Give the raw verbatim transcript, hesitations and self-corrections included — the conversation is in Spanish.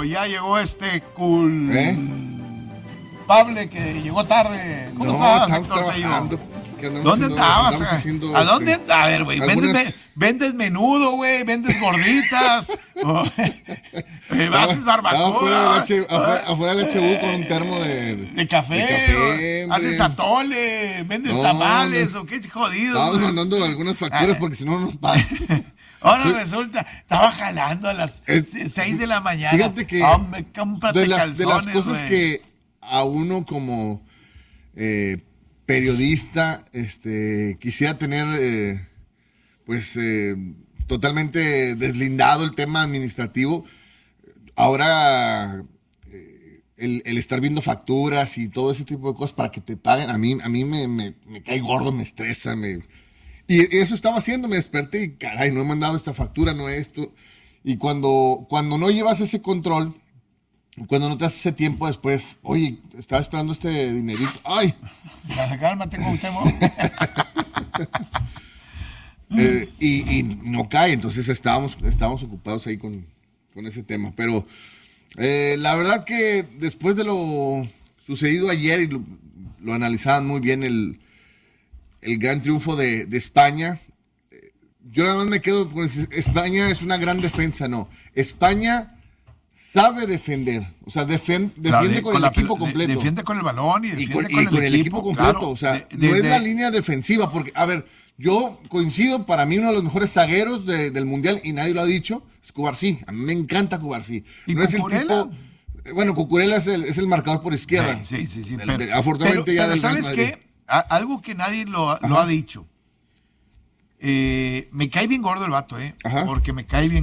ya llegó este culpable ¿Eh? que llegó tarde. ¿Cómo no, estabas, estamos trabajando. ¿Dónde estabas? ¿A haciendo, dónde? este, A ver, güey, algunas... vendes, vendes menudo, güey, vendes gorditas, o, eh, haces barbacoa. Afuera del, H, afuera, afuera del H U con un termo de, de café, de café haces atole, vendes no, tamales, no, o qué jodido. Estamos mandando algunas facturas porque si no nos pagan. Ahora sí. Resulta, estaba jalando a las es, seis de la mañana. Fíjate que oh, me de, las, calzones, de las cosas wey. que a uno como eh, periodista este, quisiera tener eh, pues eh, totalmente deslindado el tema administrativo, ahora eh, el, el estar viendo facturas y todo ese tipo de cosas para que te paguen, a mí, a mí me, me, me cae gordo, me estresa, me... Y eso estaba haciendo, me desperté y caray, no he mandado esta factura, no esto. Y cuando, cuando no llevas ese control, cuando no te haces ese tiempo después, oye, estaba esperando este dinerito, ay. Cálmate con usted, eh, y, y no cae, entonces estábamos, estábamos ocupados ahí con, con ese tema. Pero eh, la verdad que después de lo sucedido ayer, y lo, lo analizaban muy bien el... el gran triunfo de, de España, yo nada más me quedo con España es una gran defensa, no. España sabe defender, o sea, defen, defiende claro, de, con, con el equipo completo. De, defiende con el balón y defiende y con, con, y el, con el equipo, equipo completo, claro, o sea, de, de, no es de, la línea defensiva, porque, a ver, yo coincido, para mí uno de los mejores zagueros de, del Mundial, y nadie lo ha dicho, es Cubarsí, a mí me encanta Cubarsí. ¿Y no Cucurella? Es el tipo, bueno, Cucurella es el, es el marcador por izquierda. Sí, sí, sí. sí el, pero, afortunadamente pero, ya pero del ¿sabes qué? A, algo que nadie lo, lo ha dicho. Eh, me cae bien gordo el vato, ¿eh? Ajá. Porque me cae bien